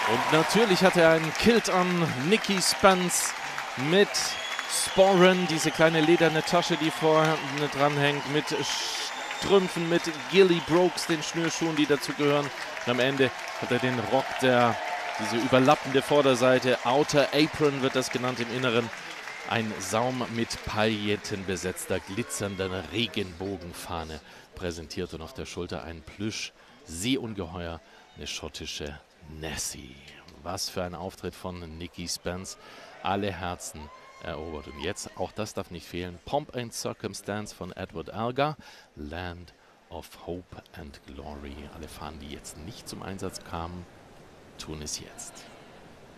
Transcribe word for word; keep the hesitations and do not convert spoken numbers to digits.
Und natürlich hat er einen Kilt an, Nikki Spence mit Sporran, diese kleine lederne Tasche, die vorne dranhängt, mit Strümpfen, mit Gilly Brooks, den Schnürschuhen, die dazu gehören. Und am Ende hat er den Rock, der diese überlappende Vorderseite, Outer Apron wird das genannt im Inneren. Ein Saum mit Pailletten besetzter, glitzernder Regenbogenfahne präsentiert und auf der Schulter ein Plüsch-Seeungeheuer, eine schottische Nessie. Was für ein Auftritt von Nikki Spence. Alle Herzen erobert. Und jetzt, auch das darf nicht fehlen, Pomp and Circumstance von Edward Elgar, Land of Hope and Glory. Alle Fahnen, die jetzt nicht zum Einsatz kamen, tun es jetzt.